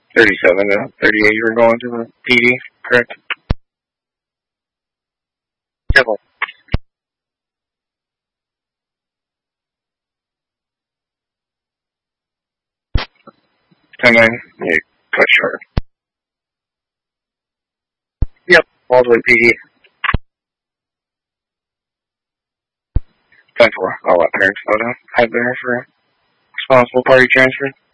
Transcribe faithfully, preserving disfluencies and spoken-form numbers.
thirty-seven to thirty-eight, you were going to the P D, correct? Careful. ten nine, yeah, cut short. Yep, all the way P D. ten four, I'll let parents know to head there for responsible party transfer.